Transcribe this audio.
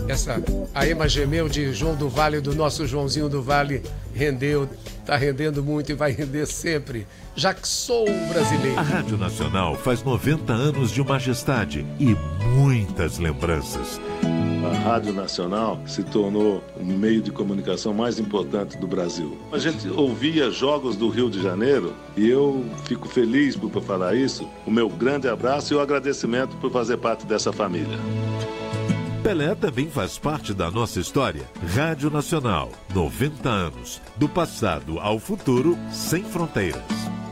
A Ema gemeu de João do Vale, do nosso Joãozinho do Vale, rendeu, está rendendo muito e vai render sempre, já que sou um brasileiro. A Rádio Nacional faz 90 anos de majestade e muitas lembranças. A Rádio Nacional se tornou o meio de comunicação mais importante do Brasil. A gente ouvia jogos do Rio de Janeiro e eu fico feliz por falar isso. O meu grande abraço e o agradecimento por fazer parte dessa família. Pelé também faz parte da nossa história. Rádio Nacional, 90 anos. Do passado ao futuro, sem fronteiras.